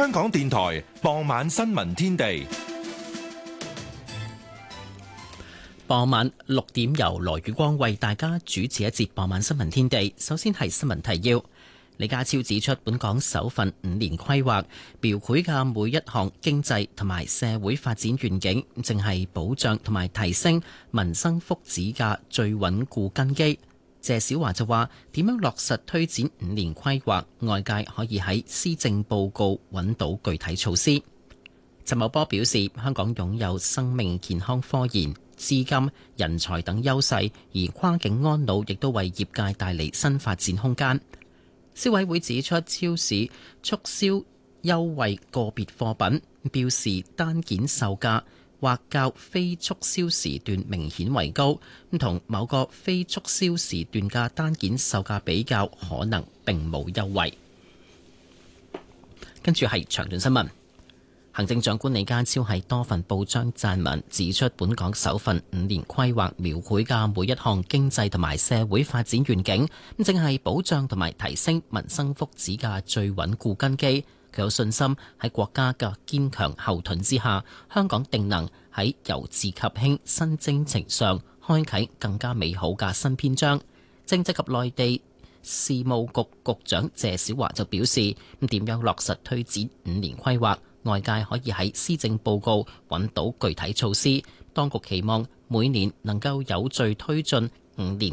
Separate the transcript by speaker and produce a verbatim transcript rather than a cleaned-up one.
Speaker 1: 香港電台傍晚新聞天地。
Speaker 2: 傍晚六點由羅宇光為大家主持一節傍晚新聞天地。首先係新聞提要。李家超指出，本港首份五年規劃描繪嘅每一項經濟同埋社會發展願景，正係保障同埋提升民生福祉嘅最穩固根基。謝小華就話，點樣落實推展五年規劃，外界可以喺施政報告揾到具體措施。陳茂波表示，香港擁有生命健康科研、資金、人才等優勢，而跨境安老亦都為業界帶嚟新發展空間。消委會指出，超市促銷優惠個別貨品，標示單件售價或較非促銷時段明顯為高，同某個非促銷時段嘅單件售價比較，可能並冇優惠。跟住係詳盡新聞。行政長官李家超喺多份報章撰文，指出本港首份五年規劃描繪嘅每一項經濟同埋社會發展願景，咁正係保障同埋提升民生福祉嘅最穩固根基。佢有信心喺國家嘅堅強後盾之下，香港定能喺由治及興新征程上開啟更加美好嘅新篇章。政制及內地事務局局長謝小華就表示，咁點樣落實推展五年規劃，外界可以喺施政報告揾到具體措施。當局期望每年能夠有序推進五年